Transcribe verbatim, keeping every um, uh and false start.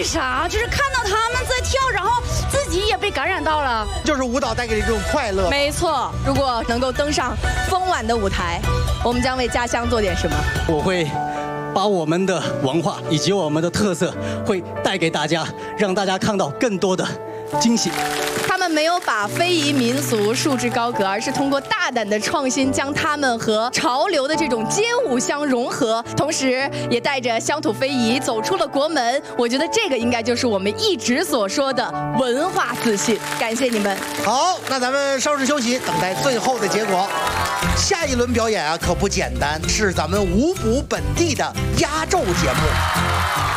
啥？就是看到他们在跳，然后自己也被感染到了。 就是舞蹈带给你这种快乐。 没错，如果能够登上风晚的舞台，我们将为家乡做点什么？ 我会把我们的文化以及我们的特色会带给大家，让大家看到更多的惊喜。 他们没有把非遗民俗束之高阁，而是通过大胆的创新，将它们和潮流的这种街舞相融合，同时也带着乡土非遗走出了国门。我觉得这个应该就是我们一直所说的文化自信。感谢你们。 好，那咱们稍事休息，等待最后的结果。下一轮表演啊，可不简单，是咱们五补本地的压轴节目。